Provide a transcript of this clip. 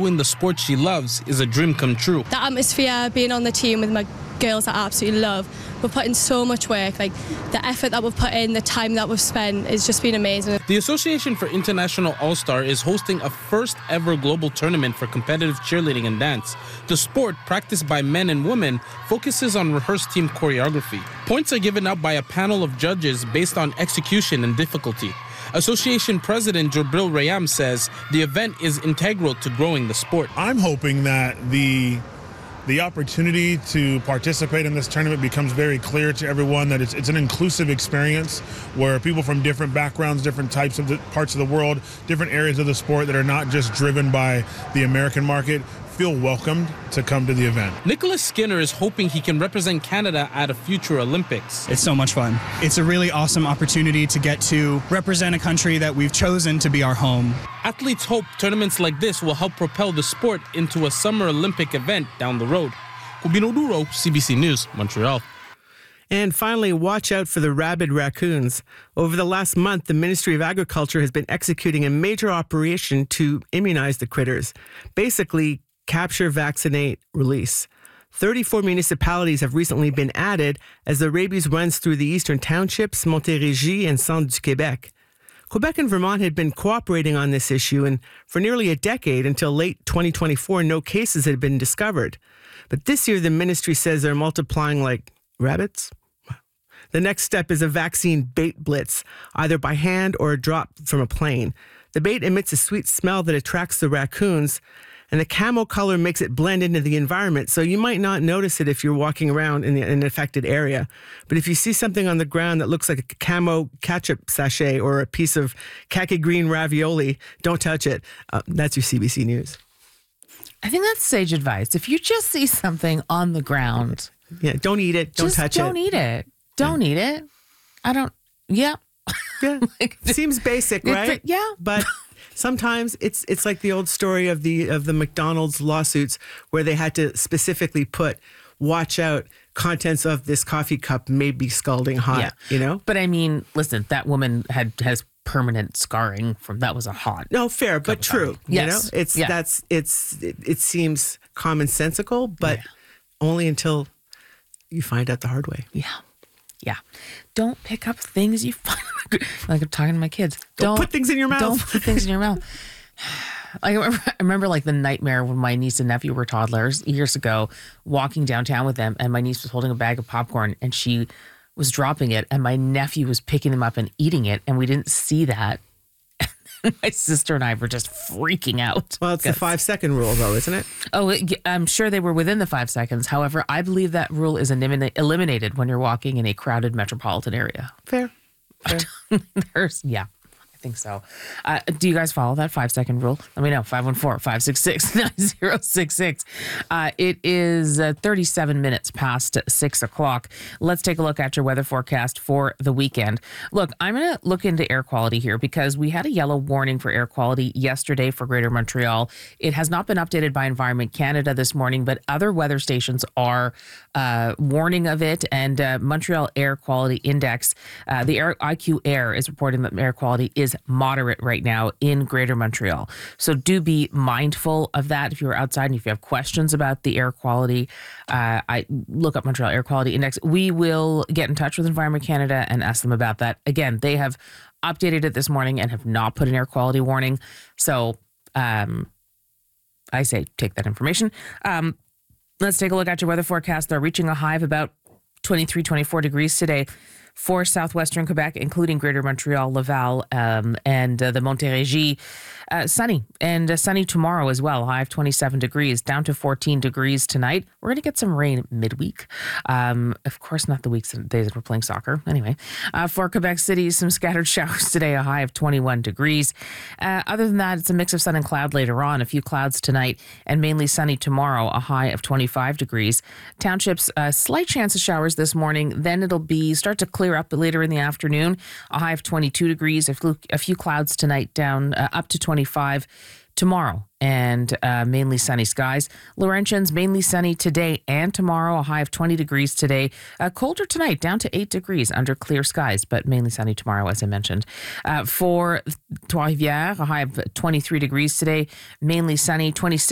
doing the sport she loves is a dream come true. The atmosphere, being on the team with my girls that I absolutely love. We've put in so much work, like the effort that we've put in, the time that we've spent, has just been amazing. The Association for International All-Star is hosting a first ever global tournament for competitive cheerleading and dance. The sport, practiced by men and women, focuses on rehearsed team choreography. Points are given out by a panel of judges based on execution and difficulty. Association President Jabril Rayam says the event is integral to growing the sport. I'm hoping that the opportunity to participate in this tournament becomes very clear to everyone, that it's an inclusive experience where people from different backgrounds, different types of parts of the world, different areas of the sport that are not just driven by the American market feel welcomed to come to the event. Nicholas Skinner is hoping he can represent Canada at a future Olympics. It's so much fun. It's a really awesome opportunity to get to represent a country that we've chosen to be our home. Athletes hope tournaments like this will help propel the sport into a Summer Olympic event down the road. Rubino Duro, CBC News, Montreal. And finally, watch out for the rabid raccoons. Over the last month, the Ministry of Agriculture has been executing a major operation to immunize the critters. Basically, capture, vaccinate, release. 34 municipalities have recently been added as the rabies runs through the eastern townships, Montérégie and Centre-du-Québec. Quebec and Vermont had been cooperating on this issue, and for nearly a decade, until late 2024, no cases had been discovered. But this year, the ministry says they're multiplying like rabbits. The next step is a vaccine bait blitz, either by hand or a drop from a plane. The bait emits a sweet smell that attracts the raccoons, and the camo color makes it blend into the environment, so you might not notice it if you're walking around in an affected area. But if you see something on the ground that looks like a camo ketchup sachet or a piece of khaki green ravioli, don't touch it. That's your CBC News. I think that's sage advice. If you just see something on the ground, don't eat it. Don't touch it. Don't eat it. Don't eat it. I don't. Yeah. Yeah. Seems basic, right? Yeah. But sometimes it's like the old story of the McDonald's lawsuits where they had to specifically put, watch out, contents of this coffee cup may be scalding hot, you know? But I mean, listen, that woman has permanent scarring from, that was a hot. No, fair, but true. Yes. You know, it seems commonsensical, but only until you find out the hard way. Yeah. Don't pick up things you find. Like I'm talking to my kids. Don't put things in your mouth. Don't put things in your mouth. I remember like the nightmare when my niece and nephew were toddlers years ago, walking downtown with them, and my niece was holding a bag of popcorn and she was dropping it, and my nephew was picking them up and eating it, and we didn't see that. My sister and I were just freaking out. Well, it's the 5-second rule, though, isn't it? Oh, I'm sure they were within the 5 seconds. However, I believe that rule is eliminated when you're walking in a crowded metropolitan area. Fair. I think so. Do you guys follow that 5-second rule? Let me know. 514-566-9066. It is 37 minutes past 6 o'clock. Let's take a look at your weather forecast for the weekend. Look, I'm going to look into air quality here because we had a yellow warning for air quality yesterday for Greater Montreal. It has not been updated by Environment Canada this morning, but other weather stations are warning of it. And Montreal Air Quality Index, the IQ Air is reporting that air quality is moderate right now in Greater Montreal. So do be mindful of that if you're outside and if you have questions about the air quality. I look up Montreal Air Quality Index. We will get in touch with Environment Canada and ask them about that. Again, they have updated it this morning and have not put an air quality warning. So I say take that information. Let's take a look at your weather forecast. They're reaching a high of about 23, 24 degrees today for southwestern Quebec, including Greater Montreal, Laval, and the Montérégie. Sunny, and sunny tomorrow as well. High of 27 degrees, down to 14 degrees tonight. We're going to get some rain midweek. Of course, not the weeks and days that we're playing soccer. Anyway, for Quebec City, some scattered showers today, a high of 21 degrees. Other than that, it's a mix of sun and cloud later on. A few clouds tonight and mainly sunny tomorrow, a high of 25 degrees. Townships, a slight chance of showers this morning. Then it'll start to clear up later in the afternoon, a high of 22 degrees. A few clouds tonight, down up to 25 tomorrow, and mainly sunny skies. Laurentians, mainly sunny today and tomorrow, a high of 20 degrees today. Colder tonight, down to 8 degrees under clear skies, but mainly sunny tomorrow, as I mentioned. For Trois-Rivières, a high of 23 degrees today, mainly sunny, 26